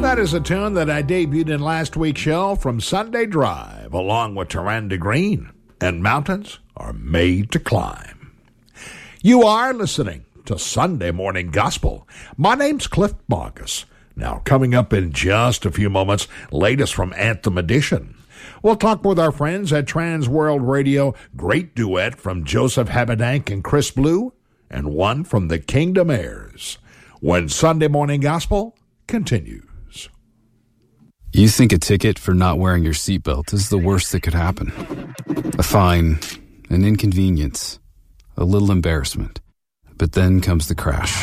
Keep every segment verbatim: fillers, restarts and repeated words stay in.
that is a tune that I debuted in last week's show from Sunday Drive, along with Taranda Green, and Mountains Are Made to Climb. You are listening to Sunday Morning Gospel. My name's Cliff Bogus. Now, coming up in just a few moments, latest from Anthem Edition. We'll talk with our friends at Trans World Radio, great duet from Joseph Habedank and Chris Blue, and one from the Kingdom Heirs. When Sunday Morning Gospel continues. You think a ticket for not wearing your seatbelt is the worst that could happen. A fine, an inconvenience, a little embarrassment. But then comes the crash.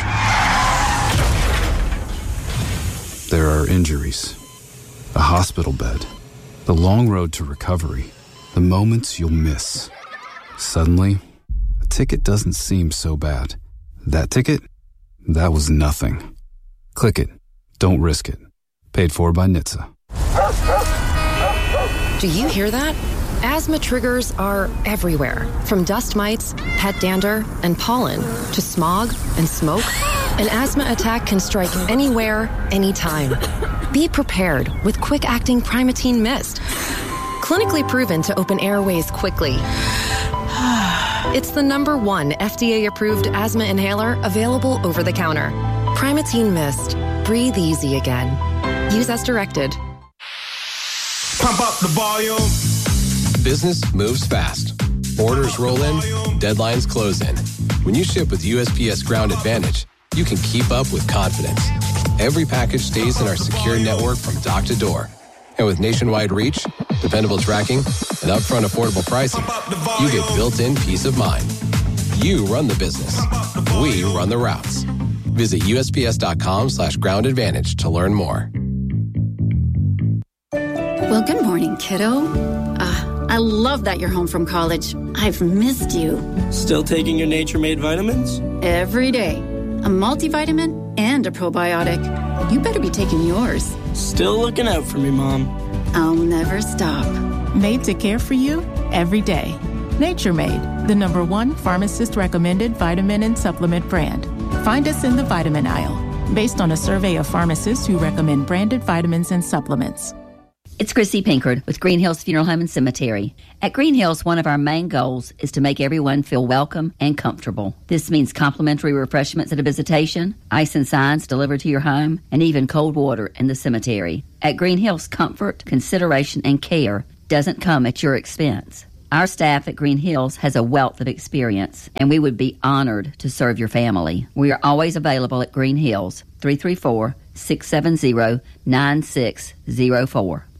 There are injuries, a hospital bed, the long road to recovery, the moments you'll miss. Suddenly, a ticket doesn't seem so bad. That ticket? That was nothing. Click it. Don't risk it. Paid for by N H T S A. Do you hear that? Asthma triggers are everywhere, from dust mites, pet dander, and pollen, to smog and smoke. An asthma attack can strike anywhere, anytime. Be prepared with quick-acting Primatene Mist. Clinically proven to open airways quickly. It's the number one F D A-approved asthma inhaler available over the counter. Primatene Mist. Breathe easy again. Use as directed. Pump up the volume. Business moves fast. Orders roll in, deadlines close in. When you ship with U S P S Ground Advantage, you can keep up with confidence. Every package stays in our secure network from dock to door. And with nationwide reach, dependable tracking, and upfront affordable pricing, you get built-in peace of mind. You run the business. We run the routes. Visit USPS.com slash ground advantage to learn more. Well, good morning, kiddo. Uh, I love that you're home from college. I've missed you. Still taking your Nature Made vitamins? Every day. A multivitamin and a probiotic. You better be taking yours. Still looking out for me, Mom. I'll never stop. Made to care for you every day. Nature Made, the number one pharmacist-recommended vitamin and supplement brand. Find us in the vitamin aisle, based on a survey of pharmacists who recommend branded vitamins and supplements. It's Chrissy Pinkard with Green Hills Funeral Home and Cemetery. At Green Hills, one of our main goals is to make everyone feel welcome and comfortable. This means complimentary refreshments at a visitation, ice and signs delivered to your home, and even cold water in the cemetery. At Green Hills, comfort, consideration, and care doesn't come at your expense. Our staff at Green Hills has a wealth of experience, and we would be honored to serve your family. We are always available at Green Hills, three three four, six seven zero, nine six zero four.